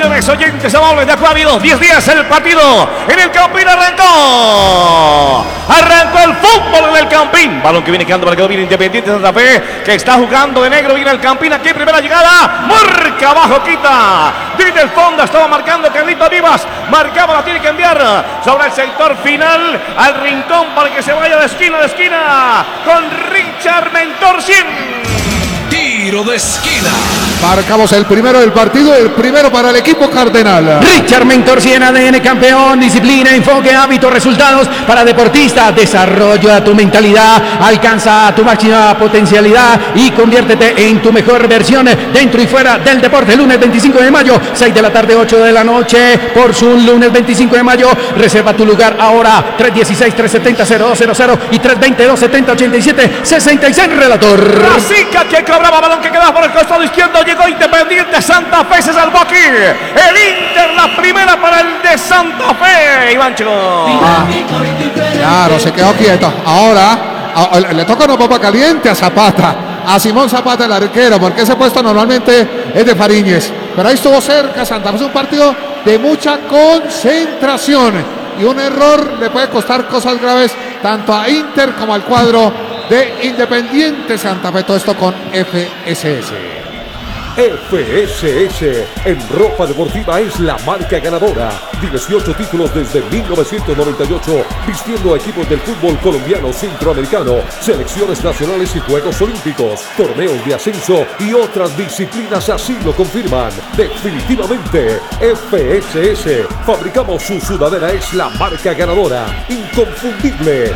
Señores oyentes amables de Acuario, 10 días el partido en el Campín arrancó el fútbol en el Campín. Balón que viene quedando para que lo viene Independiente Santa Fe, que está jugando de negro. Viene el Campín aquí, primera llegada, marca abajo, quita. Desde el fondo estaba marcando Carlito Vivas, marcaba, la tiene que enviar sobre el sector final al rincón para que se vaya de esquina a esquina con Richard Mentorcien. Tiro de esquina. Marcamos el primero del partido, el primero para el equipo cardenal. Richard Mentorcien, ADN campeón, disciplina, enfoque, hábitos, resultados para deportista. Desarrolla tu mentalidad, alcanza tu máxima potencialidad y conviértete en tu mejor versión dentro y fuera del deporte. Lunes 25 de mayo, 6 de la tarde, 8 de la noche, por Zoom. Lunes 25 de mayo, reserva tu lugar ahora. 316-370-0200 y 320-270-87-66, relator. Rasica que cobraba, balón que quedaba por el costado izquierdo. Llegó Independiente Santa Fe, se salvó aquí. El Inter, la primera para el de Santa Fe, Ivancho. Claro, se quedó quieto. Ahora le toca una papa caliente a Zapata, a Simón Zapata, el arquero, porque ese puesto normalmente es de Fariñez. Pero ahí estuvo cerca Santa Fe. Es un partido de mucha concentración y un error le puede costar cosas graves tanto a Inter como al cuadro de Independiente Santa Fe. Todo esto con FSS. FSS en ropa deportiva es la marca ganadora. 18 títulos desde 1998, vistiendo a equipos del fútbol colombiano, centroamericano, selecciones nacionales y Juegos Olímpicos, torneos de ascenso y otras disciplinas así lo confirman. Definitivamente, FSS. Fabricamos su sudadera, es la marca ganadora. Inconfundible.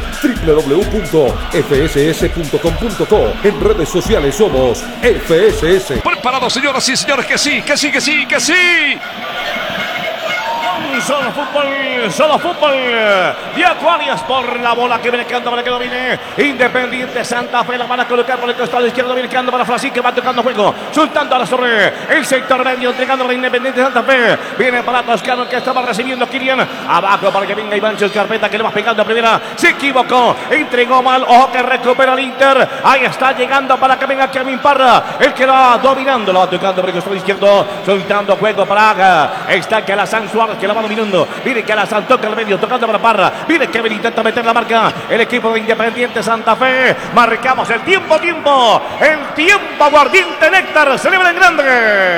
www.fss.com.co. En redes sociales somos FSS. Preparados, señoras y señores, que sí, que sí, que sí, que sí. Solo fútbol de Acuarias por la bola que viene quedando para que domine Independiente Santa Fe. La van a colocar por el costado izquierdo, viene quedando para Francisco, que va tocando juego, soltando a la sobre el sector medio, entregando para Independiente Santa Fe. Viene para Toscano, que estaba recibiendo Kirian, abajo para que venga Ivancho Escarpeta, que le va pegando a primera, se equivocó, entregó mal, ojo que recupera el Inter. Ahí está llegando para que venga Kevin Parra, el que va dominando, lo va tocando por el costado izquierdo, soltando juego para está que Alazán Suárez, que la va dominando. Viene que Alazán toca el medio, tocando para Parra. Viene Kevin, intenta meter la marca. El equipo de Independiente Santa Fe. Marcamos el tiempo. El tiempo, aguardiente Néctar. Celebra en grande.